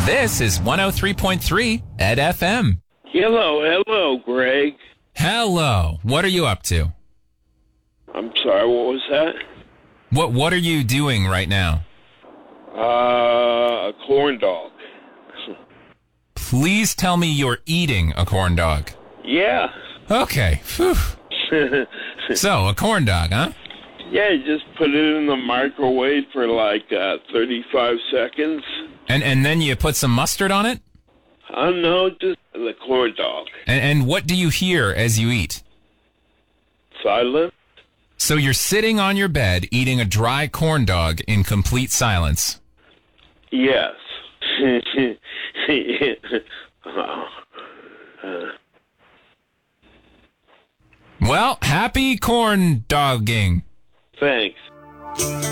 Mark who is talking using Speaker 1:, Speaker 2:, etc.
Speaker 1: This is 103.3 at FM.
Speaker 2: Hello, Greg.
Speaker 1: Hello. What are you up to?
Speaker 2: I'm sorry, what was that?
Speaker 1: What are you doing right now?
Speaker 2: A corn dog.
Speaker 1: Please tell me you're eating a corn dog.
Speaker 2: Yeah.
Speaker 1: Okay. Phew. So, a corn dog, huh?
Speaker 2: Yeah, you just put it in the microwave for like 35 seconds.
Speaker 1: And then you put some mustard on it?
Speaker 2: I don't know, just the corn dog.
Speaker 1: And what do you hear as you eat?
Speaker 2: Silent?
Speaker 1: So you're sitting on your bed eating a dry corn dog in complete silence.
Speaker 2: Yes.
Speaker 1: Well, happy corn dogging.
Speaker 2: Thanks.